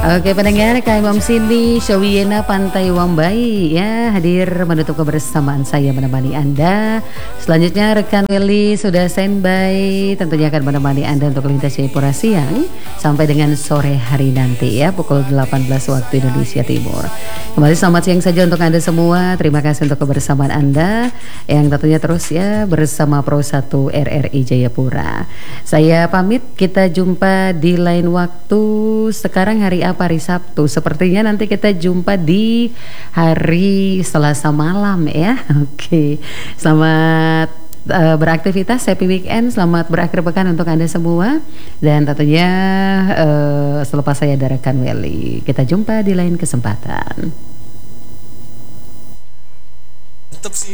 Oke pendengar KMM Cindy Showiyena Pantai Wambai ya hadir menutup kebersamaan saya menemani Anda. Selanjutnya rekan Welly sudah standby tentunya akan menemani Anda untuk lintas Jayapura siang sampai dengan sore hari nanti ya pukul 18 waktu Indonesia Timur. Kembali selamat siang saja untuk Anda semua. Terima kasih untuk kebersamaan Anda yang tentunya terus ya bersama Pro 1 RRI Jayapura. Saya pamit, kita jumpa di lain waktu. Sekarang hari apa? Hari Sabtu. Sepertinya nanti kita jumpa di hari Selasa malam ya. Oke. Selamat beraktivitas, happy weekend, selamat berakhir pekan untuk Anda semua. Dan tentunya selepas saya ada rekan Welly, kita jumpa di lain kesempatan.